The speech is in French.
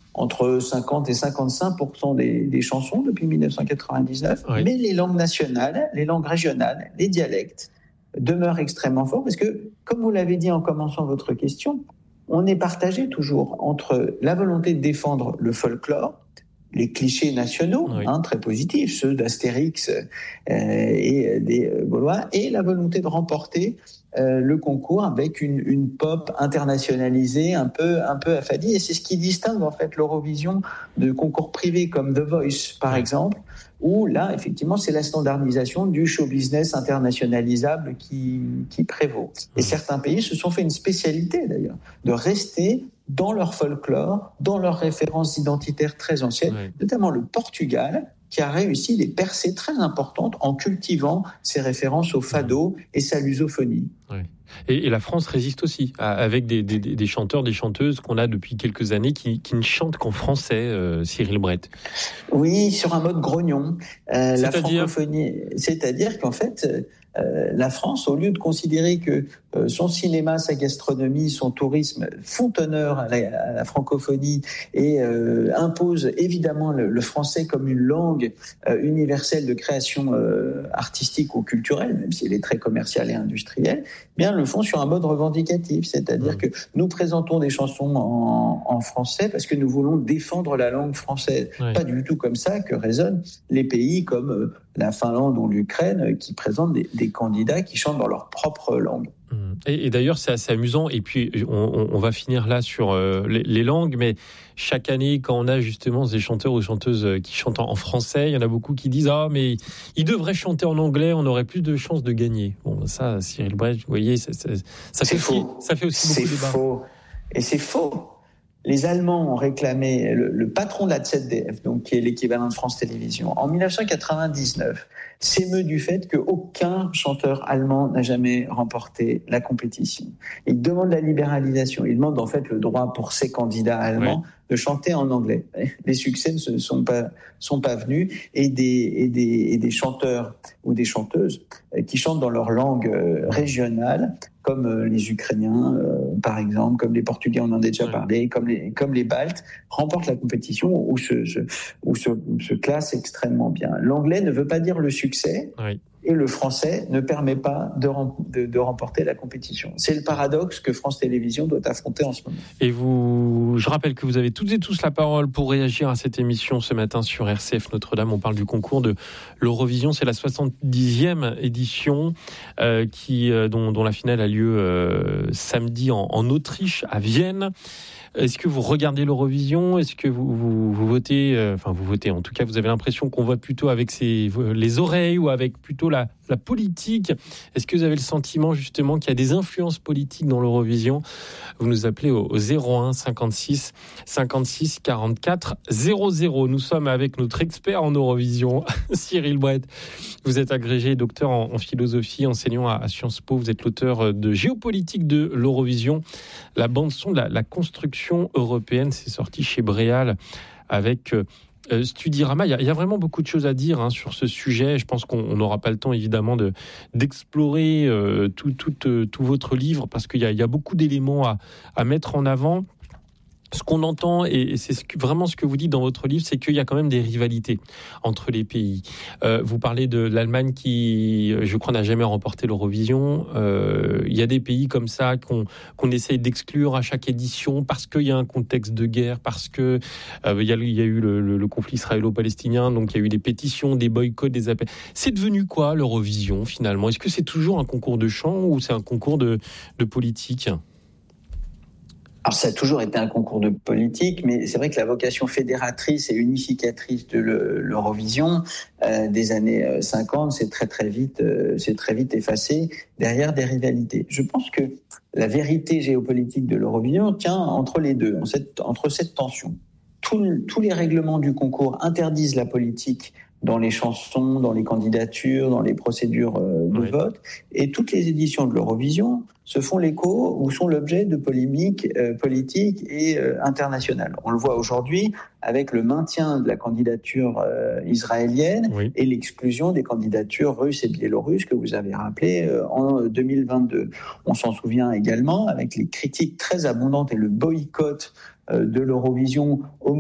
entre 50 et 55% des chansons depuis 1999. Oui. Mais les langues nationales, les langues régionales, les dialectes demeurent extrêmement forts parce que, comme vous l'avez dit en commençant votre question, on est partagé toujours entre la volonté de défendre le folklore, les clichés nationaux, Oui. très positifs, ceux d'Astérix et des Gaulois, et la volonté de remporter le concours avec une pop internationalisée, un peu affadie. Et c'est ce qui distingue en fait l'Eurovision de concours privés comme The Voice, par exemple, où là, effectivement, c'est la standardisation du show business internationalisable qui prévaut. Et certains pays se sont fait une spécialité, d'ailleurs, de rester dans leur folklore, dans leurs références identitaires très anciennes, notamment le Portugal, qui a réussi des percées très importantes en cultivant ses références au fado et sa lusophonie. Et la France résiste aussi, avec des chanteurs, des chanteuses qu'on a depuis quelques années qui ne chantent qu'en français, Cyril Brett. Oui, sur un mode grognon. La C'est-à-dire francophonie, c'est-à-dire qu'en fait, la France, au lieu de considérer que son cinéma, sa gastronomie, son tourisme font honneur à la francophonie et impose évidemment le français comme une langue universelle de création artistique ou culturelle, même si elle est très commerciale et industrielle, bien le font sur un mode revendicatif, c'est-à-dire que nous présentons des chansons en français parce que nous voulons défendre la langue française. Pas du tout comme ça que résonnent les pays comme la Finlande ou l'Ukraine qui présentent des candidats qui chantent dans leur propre langue. Et d'ailleurs, c'est assez amusant. Et puis, on va finir là sur les langues. Mais chaque année, quand on a justement des chanteurs ou chanteuses qui chantent en français, il y en a beaucoup qui disent « Ah, mais ils devraient chanter en anglais, on aurait plus de chances de gagner. » Bon, ça, Cyril Brett, vous voyez, ça fait faux. Ça fait aussi beaucoup de débat. C'est faux. Et c'est faux. Les Allemands ont réclamé, le patron de la ZDF, donc qui est l'équivalent de France Télévisions, en 1999, s'émeut du fait qu'aucun chanteur allemand n'a jamais remporté la compétition. Il demande la libéralisation, il demande en fait le droit pour ces candidats allemands de chanter en anglais. Les succès ne sont pas venus et des chanteurs ou des chanteuses qui chantent dans leur langue régionale, comme les Ukrainiens, par exemple, comme les Portugais, on en a déjà parlé, comme les Baltes, remportent la compétition ou se classent extrêmement bien. L'anglais ne veut pas dire le succès, et le français ne permet pas de remporter la compétition. C'est le paradoxe que France Télévisions doit affronter en ce moment. Et je rappelle que vous avez toutes et tous la parole pour réagir à cette émission ce matin sur RCF Notre-Dame. On parle du concours de l'Eurovision. C'est la 70e édition dont la finale a lieu samedi en Autriche, à Vienne. Est-ce que vous regardez l'Eurovision ? Est-ce que vous votez ? Vous votez. En tout cas, vous avez l'impression qu'on vote plutôt avec les oreilles ou avec plutôt la politique. Est-ce que vous avez le sentiment justement qu'il y a des influences politiques dans l'Eurovision ? Vous nous appelez au 01 56 56 44 00. Nous sommes avec notre expert en Eurovision, Cyril Brett. Vous êtes agrégé docteur en philosophie, enseignant à Sciences Po. Vous êtes l'auteur de Géopolitique de l'Eurovision, la bande-son de la construction européenne. C'est sorti chez Bréal avec Studirama. Il y a vraiment beaucoup de choses à dire sur ce sujet. Je pense qu'on n'aura pas le temps, évidemment, d'explorer tout votre livre, parce qu'il y a beaucoup d'éléments à mettre en avant. Ce qu'on entend, et c'est vraiment ce que vous dites dans votre livre, c'est qu'il y a quand même des rivalités entre les pays. Vous parlez de l'Allemagne qui, je crois, n'a jamais remporté l'Eurovision. Il y a des pays comme ça qu'on essaye d'exclure à chaque édition parce qu'il y a un contexte de guerre, parce que il y a eu le conflit israélo-palestinien, donc il y a eu des pétitions, des boycotts, des appels. C'est devenu quoi l'Eurovision finalement ? Est-ce que c'est toujours un concours de chant ou c'est un concours de politique ? Alors, ça a toujours été un concours de politique, mais c'est vrai que la vocation fédératrice et unificatrice de l'Eurovision des années 50, c'est très vite effacé derrière des rivalités. Je pense que la vérité géopolitique de l'Eurovision tient entre les deux, entre cette tension. Tous les règlements du concours interdisent la politique dans les chansons, dans les candidatures, dans les procédures de vote. Et toutes les éditions de l'Eurovision se font l'écho ou sont l'objet de polémiques politiques et internationales. On le voit aujourd'hui avec le maintien de la candidature israélienne et l'exclusion des candidatures russes et biélorusses que vous avez rappelées en 2022. On s'en souvient également avec les critiques très abondantes et le boycott de l'Eurovision au